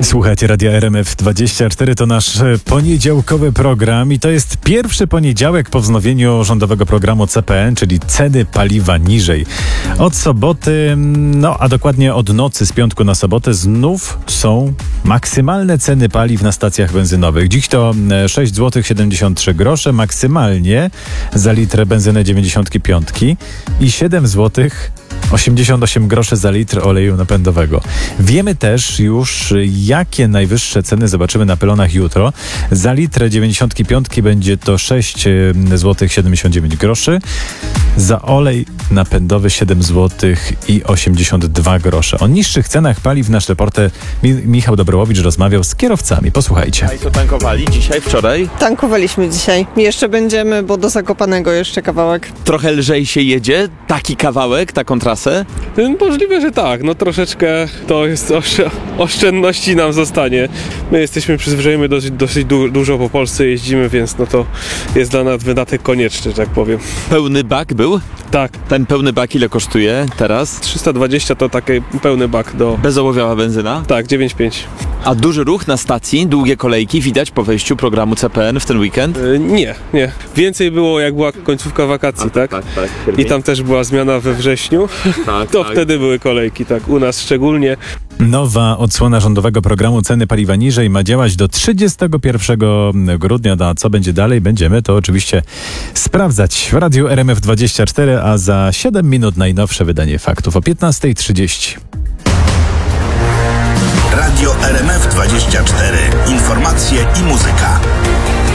Słuchajcie Radia RMF24, to nasz poniedziałkowy program i to jest pierwszy poniedziałek po wznowieniu rządowego programu CPN, czyli ceny paliwa niżej. Od soboty, a dokładnie od nocy z piątku na sobotę znów są maksymalne ceny paliw na stacjach benzynowych. Dziś to 6 zł 73 grosze maksymalnie za litr benzyny 95 i 7 zł 88 groszy za litr oleju napędowego. Wiemy też już, jakie najwyższe ceny zobaczymy na pylonach jutro. Za litr 95 będzie to 6 zł 79 groszy. Za olej napędowy 7 zł i 82 grosze. O niższych cenach paliw nasz reporter Michał Dobrołowicz rozmawiał z kierowcami. Posłuchajcie. Państwo tankowali dzisiaj, wczoraj? Tankowaliśmy dzisiaj. Jeszcze będziemy, bo do Zakopanego jeszcze kawałek. Trochę lżej się jedzie? Taki kawałek, taką trasę? Możliwe, że tak. Troszeczkę to jest oszczędności nam zostanie. My jesteśmy przyzwyczajeni, dosyć dużo po Polsce jeździmy, więc to jest dla nas wydatek konieczny, że tak powiem. Pełny bak był? Tak. Ten pełny bak ile kosztuje teraz? 320 to taki pełny bak do... Bezołowiała benzyna? Tak, 9,5. A duży ruch na stacji, długie kolejki widać po wejściu programu CPN w ten weekend? Nie. Więcej było jak była końcówka wakacji, tak? Tak. I tam też była zmiana we wrześniu. Wtedy były kolejki, tak, u nas szczególnie. Nowa odsłona rządowego programu ceny paliwa niżej ma działać do 31 grudnia. A co będzie dalej? Będziemy to oczywiście sprawdzać w Radiu RMF24, a za 7 minut najnowsze wydanie faktów o 15:30. Radio RMF24. Informacje i muzyka.